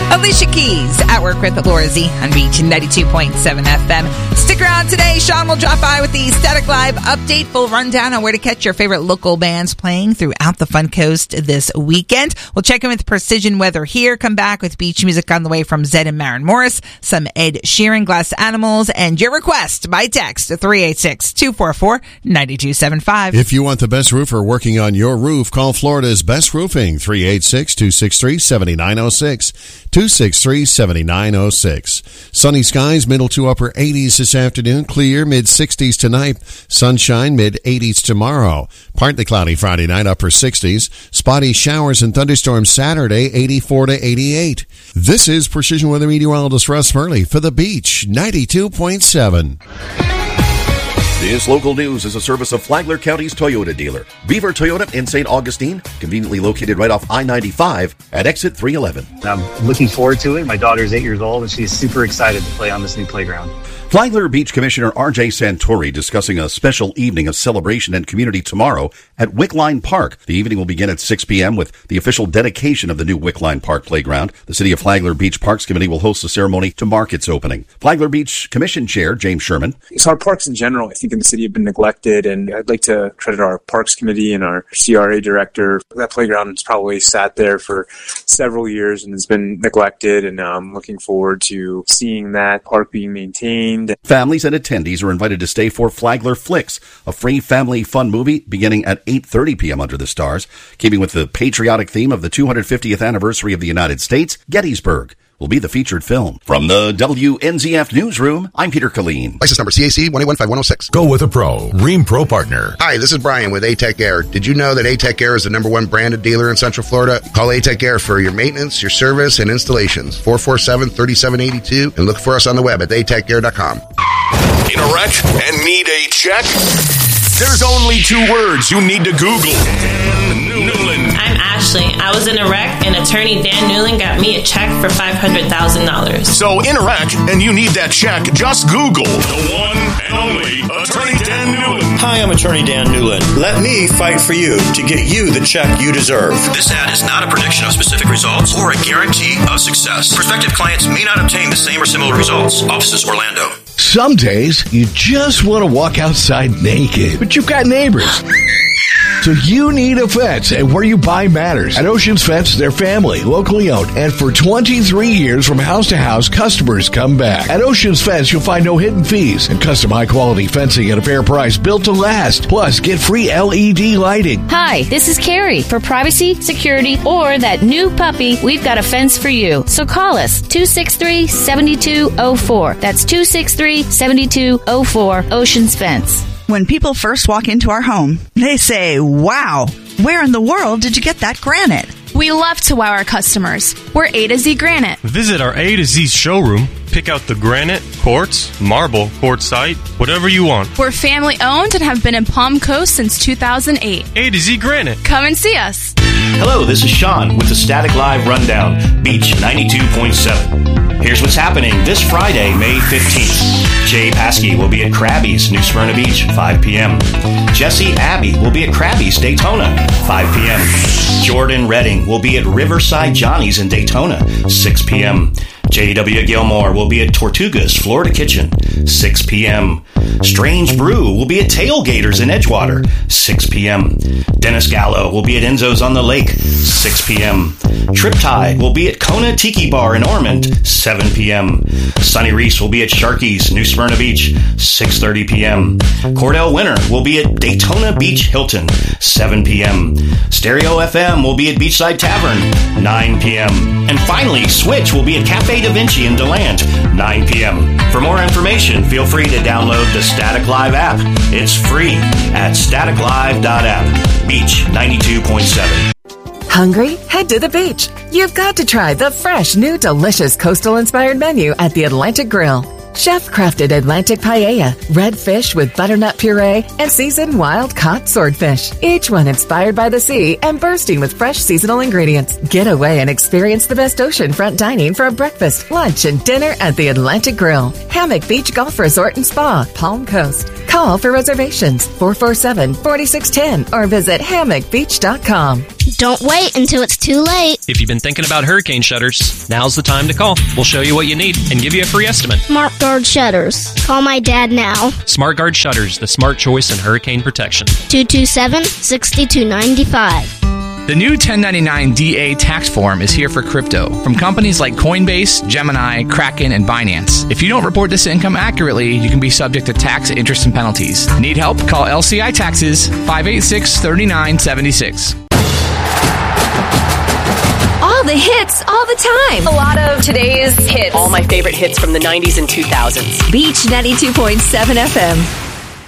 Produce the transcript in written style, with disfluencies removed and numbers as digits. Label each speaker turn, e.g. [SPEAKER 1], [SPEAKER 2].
[SPEAKER 1] Alicia Keys at work with Laura Z on Beach 92.7 FM. Stick around today. Sean will drop by with the Static Live update, full rundown on where to catch your favorite local bands playing throughout the Fun Coast this weekend. We'll check in with Precision Weather here. Come back with beach music on the way from Zed and Maren Morris, some Ed Sheeran, Glass Animals, and your request by text 386-244-9275.
[SPEAKER 2] If you want the best roofer working on your roof, call Florida's Best Roofing, 386-263-7906. 263-7906. Sunny skies, middle to upper 80s this afternoon. Clear, mid-60s tonight. Sunshine, mid-80s tomorrow. Partly cloudy Friday night, upper 60s. Spotty showers and thunderstorms Saturday, 84 to 88. This is Precision Weather Meteorologist Russ Murley for The Beach, 92.7.
[SPEAKER 3] This local news is a service of Flagler County's Toyota dealer, Beaver Toyota in St. Augustine, conveniently located right off I-95 at exit 311.
[SPEAKER 4] I'm looking forward to it. My daughter's 8 years old, and she's super excited to play on this new playground.
[SPEAKER 3] Flagler Beach Commissioner R.J. Santori discussing a special evening of celebration and community tomorrow at Wickline Park. The evening will begin at 6 p.m. with the official dedication of the new Wickline Park playground. The City of Flagler Beach Parks Committee will host the ceremony to mark its opening. Flagler Beach Commission Chair James Sherman.
[SPEAKER 5] So our parks in general, I think in the city have been neglected, and I'd like to credit our Parks Committee and our CRA director. That playground has probably sat there for several years and has been neglected, and I'm looking forward to seeing that park being maintained.
[SPEAKER 3] Families and attendees are invited to stay for Flagler Flicks, a free family fun movie beginning at 8:30 p.m. under the stars, keeping with the patriotic theme of the 250th anniversary of the United States. Gettysburg will be the featured film. From the WNZF Newsroom, I'm Peter Colleen.
[SPEAKER 6] License number CAC 1815106.
[SPEAKER 7] Go with a pro. Ream Pro Partner.
[SPEAKER 6] Hi, this is Brian with A-Tech Air. Did you know that A-Tech Air is the #1 branded dealer in Central Florida? Call A-Tech Air for your maintenance, your service, and installations. 447-3782, and look for us on the web at atechair.com.
[SPEAKER 7] In a wreck and need a check? There's only 2 words you need to Google. Dan Newland.
[SPEAKER 8] I'm Ashley. I was in a wreck, and attorney Dan Newland got me a check for $500,000.
[SPEAKER 7] So in a wreck and you need that check, just Google the one and only Attorney Dan Newland.
[SPEAKER 9] Hi, I'm Attorney Dan Newland. Let me fight for you to get you the check you deserve.
[SPEAKER 10] This ad is not a prediction of specific results or a guarantee of success. Prospective clients may not obtain the same or similar results. Offices Orlando.
[SPEAKER 11] Some days, you just want to walk outside naked, but you've got neighbors. So you need a fence, and where you buy matters. At Oceans Fence, they're family, locally owned, and for 23 years from house to house, customers come back. At Oceans Fence, you'll find no hidden fees and custom high-quality fencing at a fair price, built to last. Plus, get free LED lighting.
[SPEAKER 12] Hi, this is Carrie. For privacy, security, or that new puppy, we've got a fence for you. So call us, 263-7204. That's 263-7204, Oceans Fence.
[SPEAKER 13] When people first walk into our home, they say, wow, where in the world did you get that granite?
[SPEAKER 14] We love to wow our customers. We're A to Z Granite.
[SPEAKER 15] Visit our A to Z showroom. Pick out the granite, quartz, marble, quartzite, whatever you want.
[SPEAKER 14] We're family owned and have been in Palm Coast since 2008.
[SPEAKER 15] A to Z Granite.
[SPEAKER 14] Come and see us.
[SPEAKER 16] Hello, this is Sean with the Static Live Rundown, Beach 92.7. Here's what's happening this Friday, May 15th. Jay Paskey will be at Krabby's, New Smyrna Beach, 5 p.m. Jesse Abbey will be at Krabby's, Daytona, 5 p.m. Jordan Redding will be at Riverside Johnny's in Daytona, 6 p.m. J.W. Gilmore will be at Tortugas, Florida Kitchen, 6 p.m. Strange Brew will be at Tailgaters in Edgewater, 6 p.m. Dennis Gallo will be at Enzo's on the Lake, 6 p.m. Triptide will be at Kona Tiki Bar in Ormond, 7 p.m. Sonny Reese will be at Sharky's, New Smyrna Beach, 6:30 p.m. Cordell Winter will be at Daytona Beach Hilton, 7 p.m. Stereo FM will be at Beachside Tavern, 9 p.m. And finally, Switch will be at Cafe Da Vinci in DeLand, 9 p.m. For more information, feel free to download the Static Live app. It's free at staticlive.app. Beach 92.7.
[SPEAKER 17] Hungry? Head to the beach. You've got to try the fresh, new, delicious coastal-inspired menu at the Atlantic Grill. Chef-crafted Atlantic paella, red fish with butternut puree, and seasoned wild-caught swordfish. Each one inspired by the sea and bursting with fresh seasonal ingredients. Get away and experience the best oceanfront dining for a breakfast, lunch, and dinner at the Atlantic Grill. Hammock Beach Golf Resort and Spa, Palm Coast. Call for reservations, 447-4610, or visit hammockbeach.com.
[SPEAKER 18] Don't wait until it's too late.
[SPEAKER 19] If you've been thinking about hurricane shutters, now's the time to call. We'll show you what you need and give you a free estimate.
[SPEAKER 18] SmartGuard Shutters. Call my dad now.
[SPEAKER 19] SmartGuard Shutters, the smart choice in hurricane protection.
[SPEAKER 18] 227-6295.
[SPEAKER 20] The new 1099 DA tax form is here for crypto from companies like Coinbase, Gemini, Kraken, and Binance. If you don't report this income accurately, you can be subject to tax, interest, and penalties. Need help? Call LCI Taxes 586-3976.
[SPEAKER 21] All the hits, all the time. A lot of today's hits.
[SPEAKER 22] All my favorite hits from the 90s and 2000s.
[SPEAKER 21] Beach 92.7 FM.